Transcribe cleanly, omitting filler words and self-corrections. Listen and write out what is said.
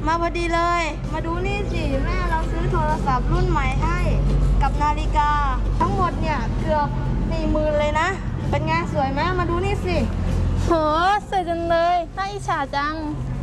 มาพอดีเลย มาดูนี่สิแม่เราซื้อโทรศัพท์รุ่นใหม่ให้กับนาฬิกาทั้งหมดเนี่ยเกือบ40,000เลยนะ เป็นไงสวยไหมมาดูนี่สิโหสวยจังเลยน่าอิจฉาจัง